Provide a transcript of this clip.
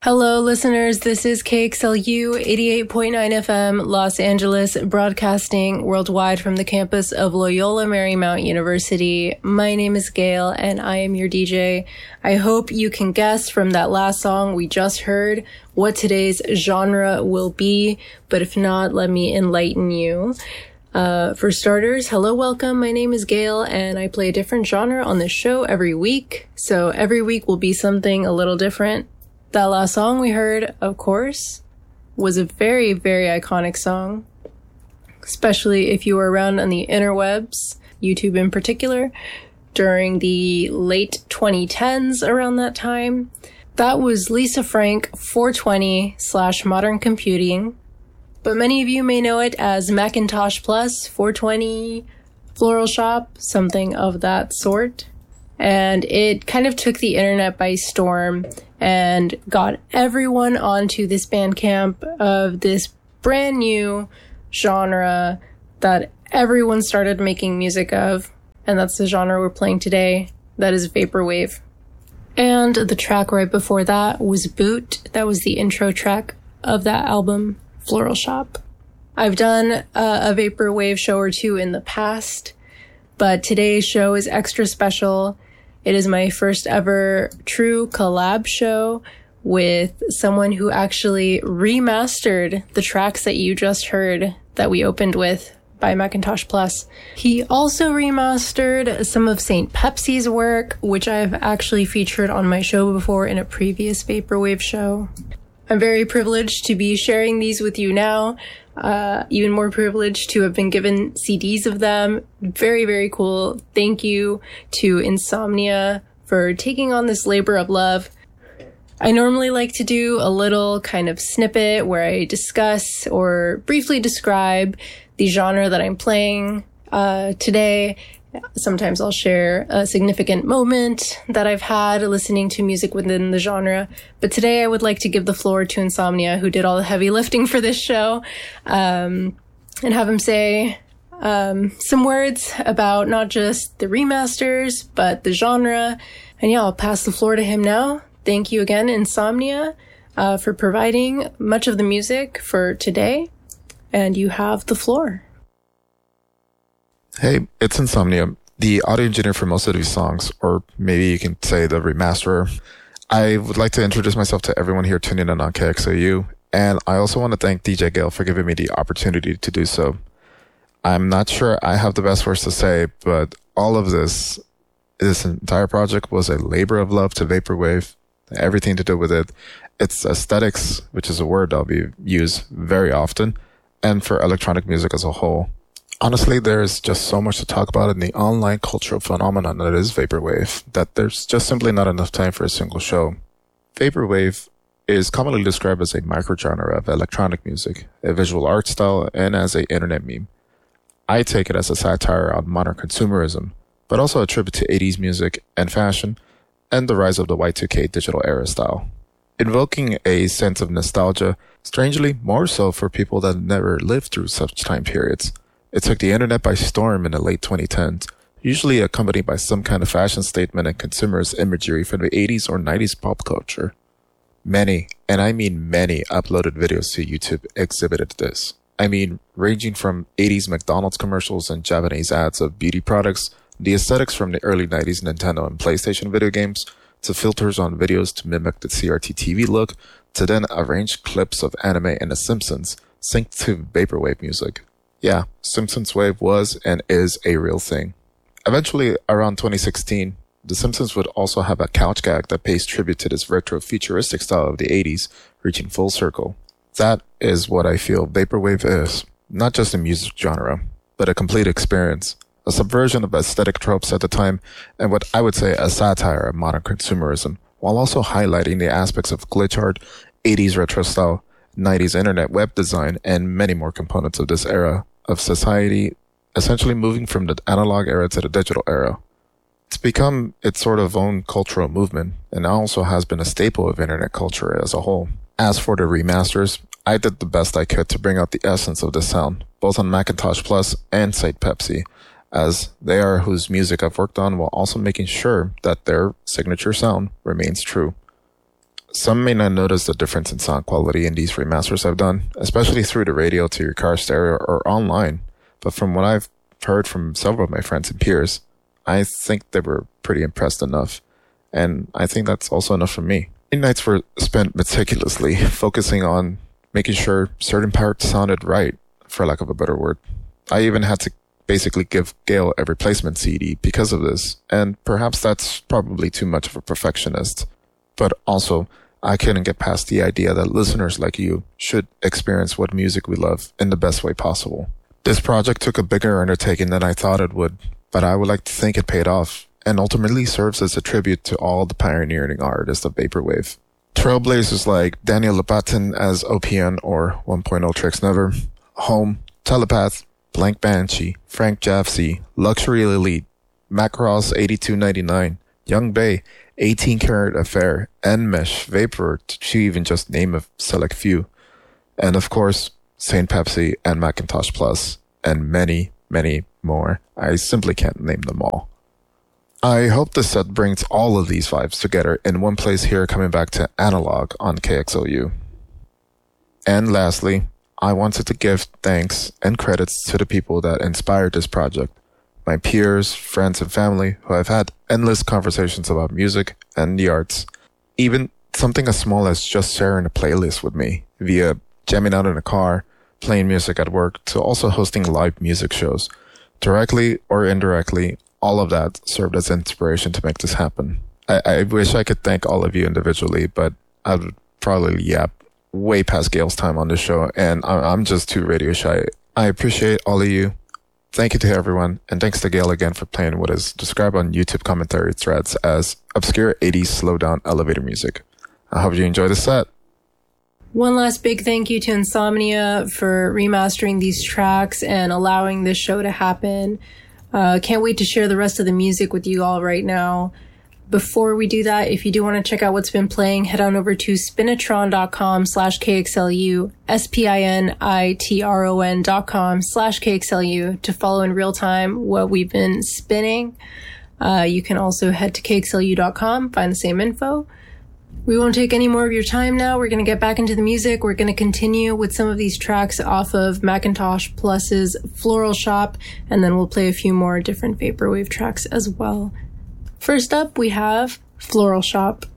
Hello, listeners. This is KXLU 88.9 FM, Los Angeles, broadcasting worldwide from the campus of Loyola Marymount University. My name is Gail, and I am your DJ. I hope you can guess from that last song we just heard what today's genre will be, but if not, let me enlighten you. For starters, hello, welcome. My name is Gail, and I play a different genre on this show every week. So every week will be something a little different. That last song we heard, of course, was a very, very iconic song, especially if you were around on the interwebs, YouTube in particular, during the late 2010s around that time. That was Lisa Frank 420/Modern Computing, but many of you may know it as Macintosh Plus 420 Floral Shop, something of that sort. And it kind of took the internet by storm and got everyone onto this Bandcamp of this brand new genre that everyone started making music of. And that's the genre we're playing today. That is Vaporwave. And the track right before that was Boot. That was the intro track of that album, Floral Shop. I've done a Vaporwave show or two in the past, but today's show is extra special. It is my first ever true collab show with someone who actually remastered the tracks that you just heard that we opened with by Macintosh Plus. He also remastered some of St. Pepsi's work, which I've actually featured on my show before in a previous Vaporwave show. I'm very privileged to be sharing these with you now. Even more privileged to have been given CDs of them. Very, very cool. Thank you to Insomnia for taking on this labor of love. I normally like to do a little kind of snippet where I discuss or briefly describe the genre that I'm playing today. Sometimes I'll share a significant moment that I've had listening to music within the genre. But today I would like to give the floor to Insomnia, who did all the heavy lifting for this show, and have him say some words about not just the remasters, but the genre. And yeah, I'll pass the floor to him now. Thank you again, Insomnia, for providing much of the music for today. And you have the floor. Hey, it's Insomnia, the audio engineer for most of these songs, or maybe you can say the remasterer. I would like to introduce myself to everyone here tuning in on KXOU, and I also want to thank DJ Gail for giving me the opportunity to do so. I'm not sure I have the best words to say, but all of this entire project was a labor of love to Vaporwave, everything to do with it. Its aesthetics, which is a word I'll be used very often, and for electronic music as a whole. Honestly, there's just so much to talk about in the online cultural phenomenon that is Vaporwave that there's just simply not enough time for a single show. Vaporwave is commonly described as a microgenre of electronic music, a visual art style, and as an internet meme. I take it as a satire on modern consumerism, but also a tribute to 80s music and fashion, and the rise of the Y2K digital era style. Invoking a sense of nostalgia, strangely more so for people that never lived through such time periods. It took the internet by storm in the late 2010s, usually accompanied by some kind of fashion statement and consumerist imagery from the 80s or 90s pop culture. Many, and I mean many, uploaded videos to YouTube exhibited this. I mean, ranging from 80s McDonald's commercials and Japanese ads of beauty products, the aesthetics from the early 90s Nintendo and PlayStation video games, to filters on videos to mimic the CRT TV look, to then arrange clips of anime and The Simpsons, synced to Vaporwave music. Yeah, Simpsons Wave was and is a real thing. Eventually, around 2016, The Simpsons would also have a couch gag that pays tribute to this retro-futuristic style of the 80s, reaching full circle. That is what I feel Vaporwave is. Not just a music genre, but a complete experience. A subversion of aesthetic tropes at the time, and what I would say a satire of modern consumerism, while also highlighting the aspects of glitch art, 80s retro style, 90s internet web design, and many more components of this era of society, essentially moving from the analog era to the digital era. It's become its sort of own cultural movement, and also has been a staple of internet culture as a whole. As for the remasters, I did the best I could to bring out the essence of this sound, both on Macintosh Plus and St. Pepsi, as they are whose music I've worked on while also making sure that their signature sound remains true. Some may not notice the difference in sound quality in these remasters I've done, especially through the radio to your car stereo or online. But from what I've heard from several of my friends and peers, I think they were pretty impressed enough. And I think that's also enough for me. Nights were spent meticulously focusing on making sure certain parts sounded right, for lack of a better word. I even had to basically give Gail a replacement CD because of this, and perhaps that's probably too much of a perfectionist. But also, I couldn't get past the idea that listeners like you should experience what music we love in the best way possible. This project took a bigger undertaking than I thought it would, but I would like to think it paid off, and ultimately serves as a tribute to all the pioneering artists of Vaporwave. Trailblazers like Daniel Lopatin as OPN or 1.0 Tricks Never, Home, Telepath, Blank Banshee, Frank Jafsey, Luxury Elite, Macross 8299, Young Bay, 18 Karat Affair, Enmesh, Vapor, to even just name a select few. And of course, Saint Pepsi and Macintosh Plus, and many, many more. I simply can't name them all. I hope this set brings all of these vibes together in one place here, coming back to analog on KXLU. And lastly, I wanted to give thanks and credits to the people that inspired this project. My peers, friends, and family who I've had endless conversations about music and the arts. Even something as small as just sharing a playlist with me via jamming out in a car, playing music at work, to also hosting live music shows. Directly or indirectly, all of that served as inspiration to make this happen. I wish I could thank all of you individually, but I would probably yap way past Gail's time on the show, and I'm just too radio shy. I appreciate all of you. Thank you to everyone, and thanks to Gail again for playing what is described on YouTube commentary threads as obscure 80s slow-down elevator music. I hope you enjoy the set. One last big thank you to Insomnia for remastering these tracks and allowing this show to happen. Can't wait to share the rest of the music with you all right now. Before we do that, if you do want to check out what's been playing, head on over to spinitron.com/KXLU, spinitron.com/KXLU to follow in real time what we've been spinning. You can also head to KXLU.com, find the same info. We won't take any more of your time now. We're going to get back into the music. We're going to continue with some of these tracks off of Macintosh Plus's Floral Shop, and then we'll play a few more different Vaporwave tracks as well. First up, we have Floral Shop.